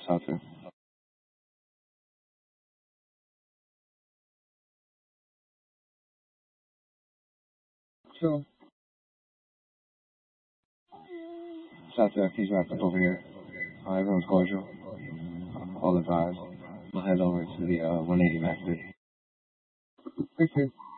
How to. So, shout out to Keith Rapper over here. Everyone's cordial. All the vibes. We'll head over to the 180 Mac. Thank you.